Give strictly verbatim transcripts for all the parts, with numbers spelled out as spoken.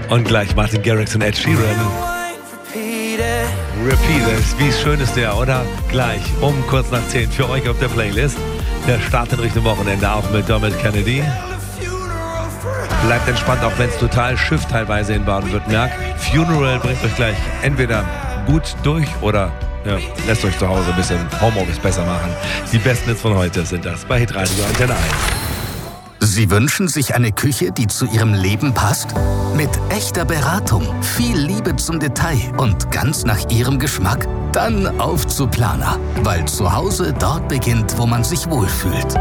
Und gleich Martin Garrix und Ed Sheeran. Repeat, wie schön ist der, oder? Gleich um kurz nach zehn für euch auf der Playlist. Der Start in Richtung Wochenende, auch mit Dermot Kennedy. Bleibt entspannt, auch wenn es total schifft teilweise in Baden-Württemberg. Funeral bringt euch gleich entweder gut durch oder ja, lässt euch zu Hause ein bisschen Homeoffice besser machen. Die besten Hits von heute sind das bei Hitradio Antenne eins. Sie wünschen sich eine Küche, die zu Ihrem Leben passt? Mit echter Beratung, viel Liebe zum Detail und ganz nach Ihrem Geschmack? Dann auf zu Planer, weil zu Hause dort beginnt, wo man sich wohlfühlt.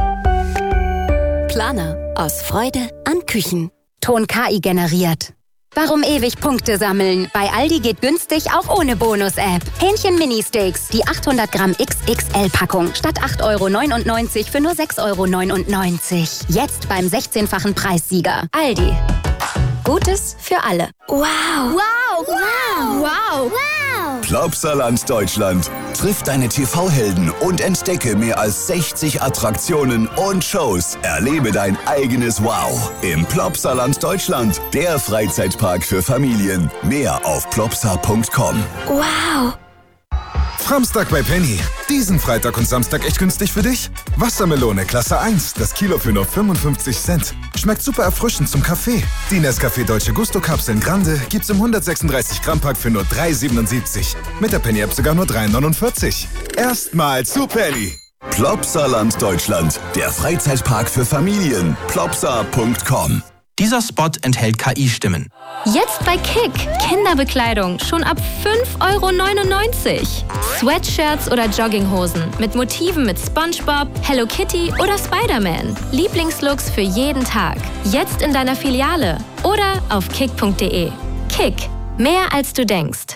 Planer. Aus Freude an Küchen. Ton K I generiert. Warum ewig Punkte sammeln? Bei Aldi geht günstig auch ohne Bonus-App. Hähnchen Mini-Steaks, die achthundert Gramm X X L-Packung. Statt acht Euro neunundneunzig für nur sechs Euro neunundneunzig. Jetzt beim sechzehnfachen Preissieger. Aldi. Gutes für alle. Wow. Wow. Wow. Wow. Wow. Plopsaland Deutschland. Triff deine T V-Helden und entdecke mehr als sechzig Attraktionen und Shows. Erlebe dein eigenes Wow im Plopsaland Deutschland. Der Freizeitpark für Familien. Mehr auf plopsa punkt com. Wow. Samstag bei Penny. Diesen Freitag und Samstag echt günstig für dich? Wassermelone Klasse eins, das Kilo für nur fünfundfünfzig Cent. Schmeckt super erfrischend zum Kaffee. Die Nescafé Dolce Gusto Kapseln Grande gibt's im hundertsechsunddreißig Gramm Pack für nur drei siebenundsiebzig. Mit der Penny App sogar nur drei neunundvierzig. Erstmal zu Penny. Plopsaland Deutschland. Der Freizeitpark für Familien. plopsa punkt com. Dieser Spot enthält K I-Stimmen. Jetzt bei Kick. Kinderbekleidung schon ab fünf Euro neunundneunzig. Sweatshirts oder Jogginghosen mit Motiven mit SpongeBob, Hello Kitty oder Spider-Man. Lieblingslooks für jeden Tag. Jetzt in deiner Filiale oder auf kick punkt de. Kick. Mehr als du denkst.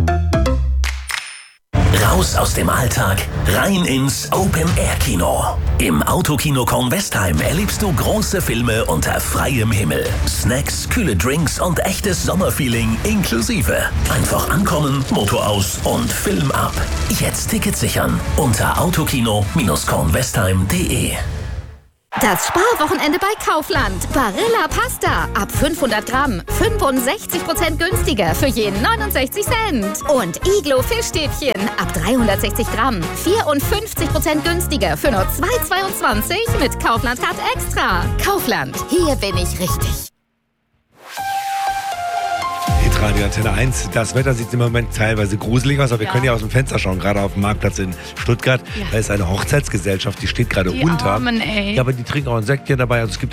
Raus aus dem Alltag, rein ins Open-Air-Kino. Im Autokino Kornwestheim erlebst du große Filme unter freiem Himmel. Snacks, kühle Drinks und echtes Sommerfeeling inklusive. Einfach ankommen, Motor aus und Film ab. Jetzt Tickets sichern unter autokino Kornwestheim punkt de. Das Sparwochenende bei Kaufland. Barilla Pasta. Ab fünfhundert Gramm. fünfundsechzig Prozent günstiger für jeden neunundsechzig Cent. Und Iglo Fischstäbchen. Ab dreihundertsechzig Gramm. vierundfünfzig Prozent günstiger für nur zwei zweiundzwanzig mit Kaufland Card Extra. Kaufland. Hier bin ich richtig. Radio Antenne eins. Das Wetter sieht im Moment teilweise gruselig aus, aber wir ja. können ja aus dem Fenster schauen, gerade auf dem Marktplatz in Stuttgart. Ja. Da ist eine Hochzeitsgesellschaft, die steht gerade die unter. Armen, ey. Ja, aber die trinken auch ein Säckchen dabei. Also es gibt